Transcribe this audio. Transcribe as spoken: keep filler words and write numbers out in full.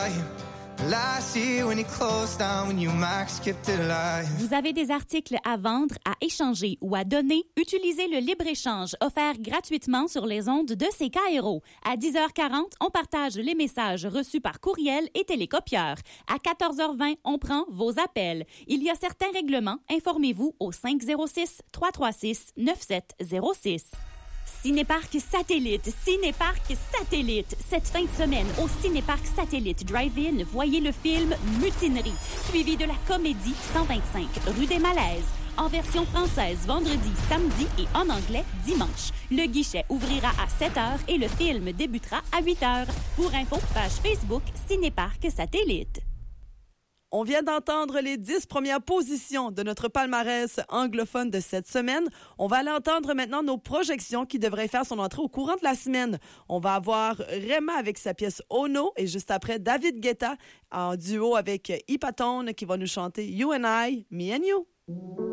Vous avez des articles à vendre, à échanger ou à donner? Utilisez le libre-échange offert gratuitement sur les ondes de C K R O. À dix heures quarante, on partage les messages reçus par courriel et télécopieur. À quatorze heures vingt, on prend vos appels. Il y a certains règlements. Informez-vous au cinq zéro six, trois trois six, neuf sept zéro six. Cinéparc Satellite, Cinéparc Satellite. Cette fin de semaine, au Cinéparc Satellite Drive-In, voyez le film Mutinerie, suivi de la comédie cent vingt-cinq, rue des Malaises. En version française, vendredi, samedi et en anglais, dimanche. Le guichet ouvrira à sept heures et le film débutera à huit heures. Pour info, page Facebook Cinéparc Satellite. On vient d'entendre les dix premières positions de notre palmarès anglophone de cette semaine. On va aller entendre maintenant nos projections qui devraient faire son entrée au courant de la semaine. On va avoir Rema avec sa pièce Oh No et juste après David Guetta en duo avec Hypatone qui va nous chanter You and I, Me and You.